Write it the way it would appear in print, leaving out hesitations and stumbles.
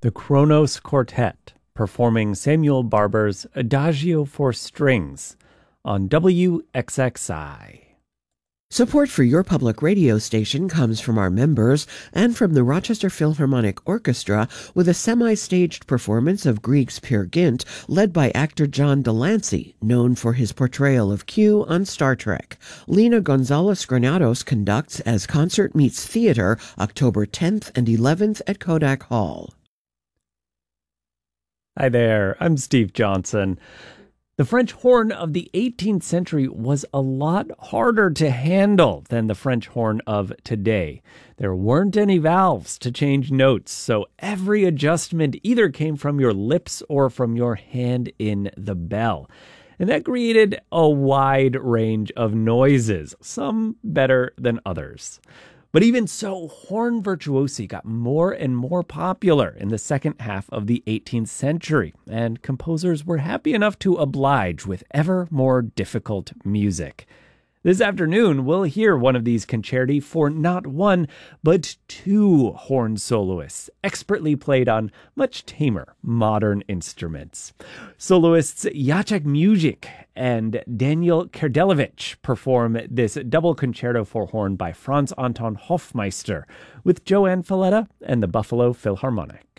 The Kronos Quartet, performing Samuel Barber's Adagio for Strings on WXXI. Support for your public radio station comes from our members and from the Rochester Philharmonic Orchestra with a semi-staged performance of Grieg's Peer Gynt led by actor John Delancey, known for his portrayal of Q on Star Trek. Lina Gonzalez Granados conducts as Concert Meets Theater October 10th and 11th at Kodak Hall. Hi there, I'm Steve Johnson. The French horn of the 18th century was a lot harder to handle than the French horn of today. There weren't any valves to change notes, so every adjustment either came from your lips or from your hand in the bell. And that created a wide range of noises, some better than others. But even so, horn virtuosi got more and more popular in the second half of the 18th century, and composers were happy enough to oblige with ever more difficult music. This afternoon, we'll hear one of these concerti for not one, but two horn soloists, expertly played on much tamer modern instruments. Soloists Jacek Muzik and Daniel Kerdelevich perform this double concerto for horn by Franz Anton Hofmeister with Joanne Falletta and the Buffalo Philharmonic.